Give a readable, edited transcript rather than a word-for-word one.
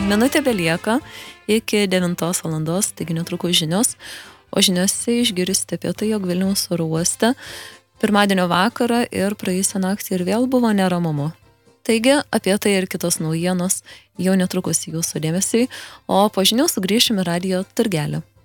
minutė belieka iki 9 valandos, taigi netrukus žinios, o žiniose išgirsite apie tai, jog Vilniaus oro uoste pirmadienio vakarą ir praėjusią naktį ir vėl buvo neramumų. Taigi, apie tai ir kitos naujienos jau netrukus jūsų dėmesiui, o po žinių sugrįšime į radijo turgelį.